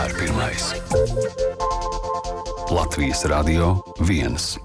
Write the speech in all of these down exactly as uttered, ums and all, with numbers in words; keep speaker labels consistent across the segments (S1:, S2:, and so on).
S1: vienmēr pirmais. Latvijas Radio viens.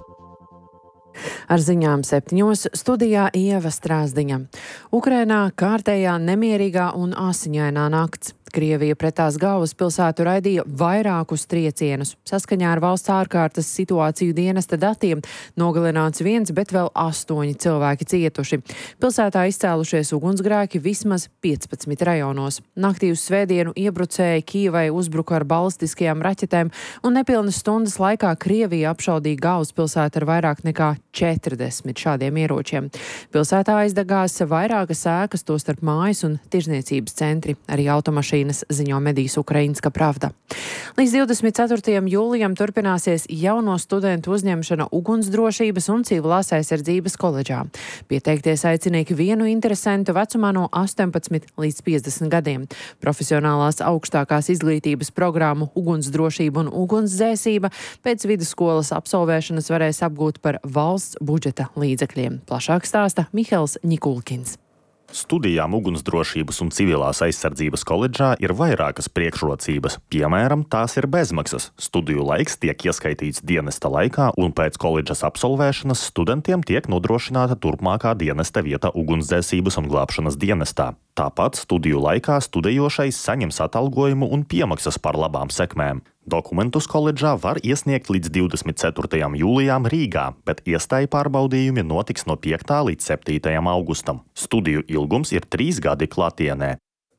S2: Ar ziņām septiņos studijā Ieva Strāzdiņa. Ukrainā kārtējā nemierīgā un asiņainā nakts. Krievija pret tās galvaspilsētu raidīja vairākus triecienus. Saskaņā ar valsts ārkārtas situāciju dienesta datiem nogalināts viens, bet vēl astoņi cilvēki cietuši. Pilsētā izcēlušies ugunsgrēki vismaz piecpadsmit rajonos. Naktī uz svētdienu iebrucēji Kijevai uzbruka ar balistiskajām raķetēm, un nepilnas stundas laikā Krievija apšaudīja galvaspilsētu ar vairāk nekā četrdesmit šādiem ieročiem. Pilsētā aizdegās vairākas ēkas, tostarp mājas un tirzniecības centri, arī automašīnas, ziņo medijas Ukrainska Pravda. Līdz divdesmit ceturtajam jūlijam turpināsies jauno studentu uzņemšana ugunsdrošības un civilās aizsardzības koledžā. Pieteikties aicina ik vienu interesantu vecumā no astoņpadsmit līdz piecdesmit gadiem. Profesionālās augstākās izglītības programmu ugunsdrošība un ugunsdzēsība pēc vidusskolas absolvēšanas varēs apgūt par valsts budžeta līdzekļiem. Plašāk stāsta Mihails Ņikulkins.
S3: Studijām ugunsdrošības un civilās aizsardzības koledžā ir vairākas priekšrocības. Piemēram, tās ir bezmaksas. Studiju laiks tiek ieskaitīts dienesta laikā, un pēc koledžas absolvēšanas studentiem tiek nodrošināta turpmākā dienesta vieta ugunsdzēsības un glābšanas dienestā. Tāpat studiju laikā studējošais saņems atalgojumu un piemaksas par labām sekmēm. Dokumentus koledžā var iesniegt līdz divdesmit ceturtajam jūlijam Rīgā, bet iestāju pārbaudījumi notiks no piektā līdz septītajam augustam. Studiju ilgums ir trīs gadi klātienē.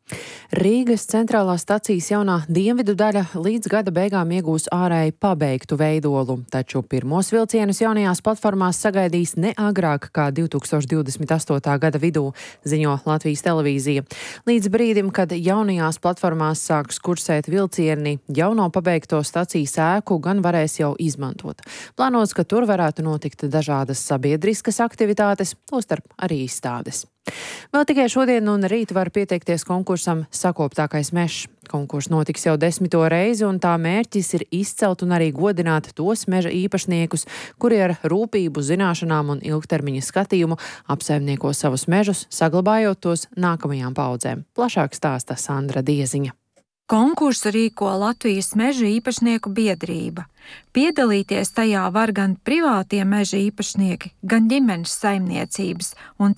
S2: Rīgas centrālā stacijas jaunā dienvidu daļa līdz gada beigām iegūs ārēji pabeigtu veidolu, taču pirmos vilcienus jaunajās platformās sagaidīs ne agrāk kā divtūkstoš divdesmit astotā gada vidū, ziņo Latvijas televīzija. Līdz brīdim, kad jaunajās platformās sāks kursēt vilcieni, jauno pabeigto stacijas ēku gan varēs jau izmantot. Plānots, ka tur varētu notikt dažādas sabiedriskas aktivitātes, tostarp arī izstādes. Vēl tikai šodien un rīt var pieteikties konkursam Sakoptākais mežs. Konkurss notiks jau desmito reizi, un tā mērķis ir izcelt un arī godināt tos meža īpašniekus, kuri ar rūpību, zināšanām un ilgtermiņa skatījumu apsaimnieko savus mežus, saglabājot tos nākamajām paudzēm. Plašāk stāsta Sandra Dieziņa.
S4: Konkursu rīko Latvijas meža īpašnieku biedrība. Piedalīties tajā var gan privātie meža īpašnieki, gan ģimenes saimniecības un